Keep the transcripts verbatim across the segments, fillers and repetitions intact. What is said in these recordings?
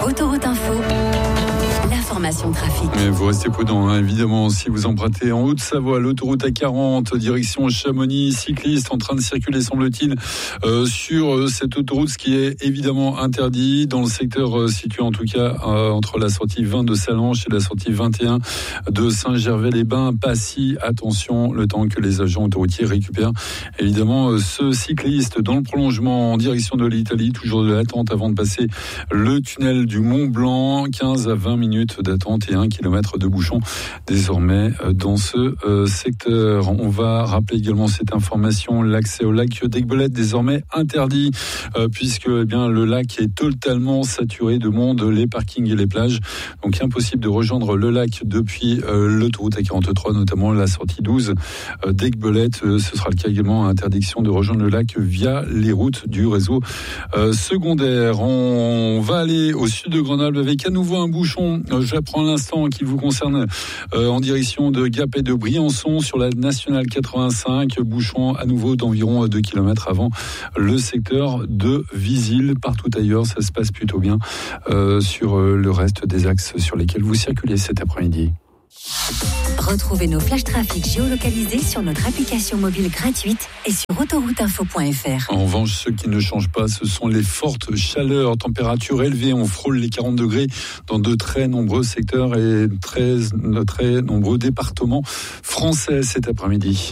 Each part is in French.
Autoroute Info, l'information trafic. Mais vous restez prudent, hein, évidemment, si vous empruntez en Haute-Savoie, l'autoroute A quarante, direction Chamonix, cycliste en train de circuler, semble-t-il, euh, sur cette autoroute, ce qui est évidemment interdit dans le secteur euh, situé en tout cas euh, entre la sortie vingt de Sallanches et la sortie vingt et un de Saint-Gervais-les-Bains. Passy, attention, le temps que les agents autoroutiers récupèrent évidemment euh, ce cycliste dans le prolongement en direction de l'Italie, toujours de l'attente avant de passer le tunnel du Mont-Blanc, quinze à vingt minutes d'attente et un kilomètre de bouchon désormais dans ce euh, secteur. On va rappeler également cette information, l'accès au lac d'Aiguebelette désormais interdit euh, puisque eh bien, le lac est totalement saturé de monde, les parkings et les plages. Donc impossible de rejoindre le lac depuis euh, l'autoroute A quarante-trois, notamment la sortie douze euh, d'Aiguebelette. Euh, ce sera le cas également, interdiction de rejoindre le lac via les routes du réseau euh, secondaire. On va aller au sud de Grenoble avec à nouveau un bouchon. J'apprends à l'instant qu'il vous concerne euh, en direction de Gap et de Briançon sur la nationale quatre-vingt-cinq. Bouchon à nouveau d'environ deux kilomètres avant le secteur de Visil. Partout ailleurs, ça se passe plutôt bien euh, sur euh, le reste des axes sur lesquels vous circulez cet après-midi. Retrouvez nos flash trafic géolocalisés sur notre application mobile gratuite et sur autoroute info point f r. En revanche, ce qui ne change pas, ce sont les fortes chaleurs, températures élevées. On frôle les quarante degrés dans de très nombreux secteurs et très, de très nombreux départements français cet après-midi.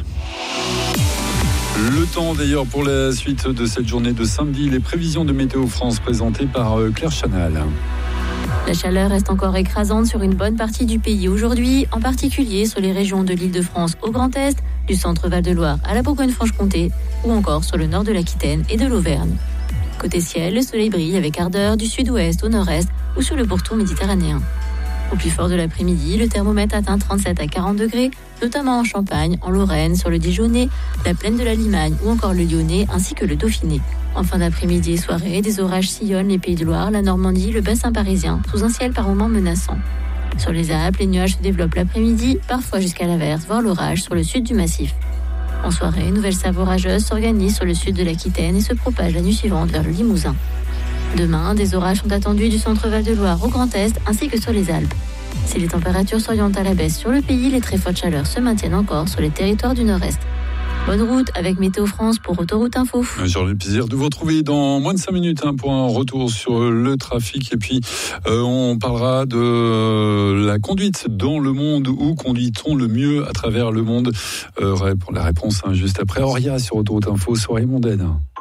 Le temps d'ailleurs pour la suite de cette journée de samedi, les prévisions de Météo France présentées par Claire Chanal. La chaleur reste encore écrasante sur une bonne partie du pays aujourd'hui, en particulier sur les régions de l'Île-de-France au Grand Est, du centre Val-de-Loire à la Bourgogne-Franche-Comté ou encore sur le nord de l'Aquitaine et de l'Auvergne. Côté ciel, le soleil brille avec ardeur du sud-ouest au nord-est ou sur le pourtour méditerranéen. Au plus fort de l'après-midi, le thermomètre atteint trente-sept à quarante degrés, notamment en Champagne, en Lorraine, sur le Dijonais, la plaine de la Limagne ou encore le Lyonnais ainsi que le Dauphiné. En fin d'après-midi et soirée, des orages sillonnent les Pays de Loire, la Normandie, le bassin parisien, sous un ciel par moments menaçant. Sur les Alpes, les nuages se développent l'après-midi, parfois jusqu'à l'averse, voire l'orage sur le sud du massif. En soirée, une nouvelle salve orageuse s'organise sur le sud de l'Aquitaine et se propage la nuit suivante vers le Limousin. Demain, des orages sont attendus du centre Val-de-Loire au Grand Est ainsi que sur les Alpes. Si les températures s'orientent à la baisse sur le pays, les très fortes chaleurs se maintiennent encore sur les territoires du Nord-Est. Bonne route avec Météo France pour Autoroute Info. J'aurai le plaisir de vous retrouver dans moins de cinq minutes hein, pour un retour sur le trafic. Et puis, euh, on parlera de la conduite dans le monde. Où conduit-on le mieux à travers le monde euh, La réponse hein, juste après. Auria sur Autoroute Info, soirée mondaine.